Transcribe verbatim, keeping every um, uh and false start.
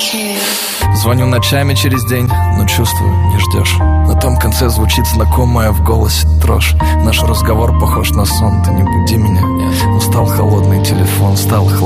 Звоню ночами через день, но чувствую, не ждешь. На том конце звучит знакомая в голосе дрожь. Наш разговор похож на сон, ты не буди меня. Устал холодный телефон, стал холодный.